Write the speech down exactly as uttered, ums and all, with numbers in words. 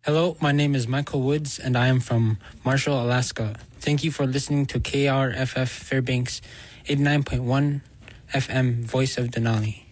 Hello, my name is Michael Woods, and I am from Marshall, Alaska. Thank you for listening to K R F F Fairbanks eighty-nine point one F M, Voice of Denali.